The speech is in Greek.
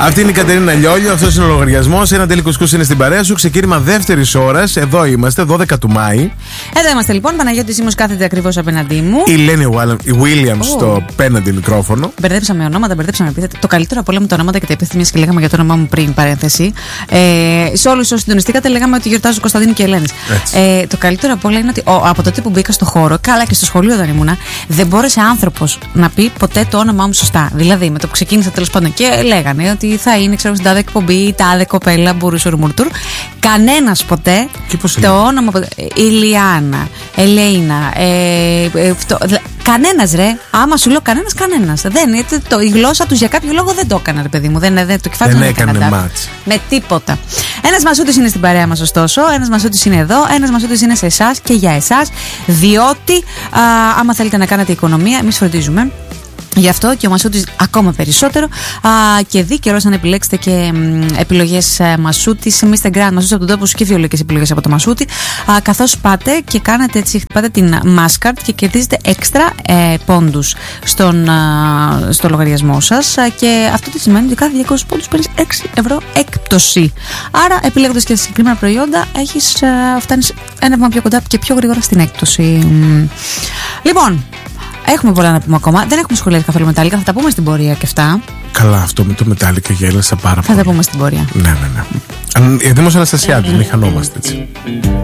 Αυτή είναι η Κατερίνα Λιόλιο, αυτός είναι ο λογαριασμός. Ένα τέλει κουσκούς είναι στην παρέα σου. Ξεκίνημα δεύτερης ώρας. Εδώ είμαστε, 12 του Μάη. Εδώ είμαστε λοιπόν. Παναγιώτης Σίμος κάθεται ακριβώς απέναντί μου. Η Λένι Williams στο πέναντι μικρόφωνο. Μπερδέψαμε ονόματα, μπερδέψαμε επίθετα. Το καλύτερο από όλα με τα ονόματα και τα επίθετα, μιας και λέγαμε για το όνομά μου πριν, παρένθεση. Σε όλους όσοι συντονιστήκατε, λέγαμε ότι γιορτάζω Κωνσταντίνου και Ελένης. Το καλύτερο από όλα είναι ότι από τότε που μπήκα στο χώρο, καλά και στο σχολείο όταν ήμουνα, δεν μπόρεσε άνθρωπος να πει ποτέ το όνομά μου σωστά. Δηλαδή, με το που ξεκίνησα τέλος πάντων και λέγανε ότι θα είναι, ξέρω, στην τάδε εκπομπή, τάδε κοπέλα, Μπουρουσουρμουρτουρ. Κανένας ποτέ το όνομα. Ηλιάνα, Ελέινα. Κανένας ρε. Άμα σου λέω κανένας. Η γλώσσα τους για κάποιο λόγο δεν το έκανα, ρε παιδί μου. Το κεφάλι δεν έκανε μάτς. Με τίποτα. Ένας Μασούτης είναι στην παρέα μας, ωστόσο. Ένας Μασούτης είναι εδώ. Ένας Μασούτης είναι σε εσάς και για εσάς. Διότι άμα θέλετε να κάνετε οικονομία, εμείς φροντίζουμε. Γι' αυτό και ο Μασούτης ακόμα περισσότερο. Και δει καιρός να επιλέξετε και επιλογές Μασούτης. Mr. Grand Μασούτης από τον τόπο σου και βιολογικές επιλογές από το Μασούτη. Καθώς πάτε και κάνετε έτσι, χτυπάτε την Maskart και κερδίζετε έξτρα πόντους στο λογαριασμό σας. Και αυτό τι σημαίνει ότι κάθε 200 πόντους παίρνεις 6 ευρώ έκπτωση. Άρα, επιλέγοντας και συγκεκριμένα προϊόντα, φτάνεις ένα βήμα πιο κοντά και πιο γρήγορα στην έκπτωση. Λοιπόν. Έχουμε πολλά να πούμε ακόμα. Δεν έχουμε σχολιάσει καθόλου Μετάλλικα. Θα τα πούμε στην πορεία και αυτά. Καλά, αυτό με το Μετάλλικα γέλασα πάρα πολύ. Θα τα πούμε στην πορεία. Ναι. Δήμος Αναστασιάδης, μην χανόμαστε έτσι.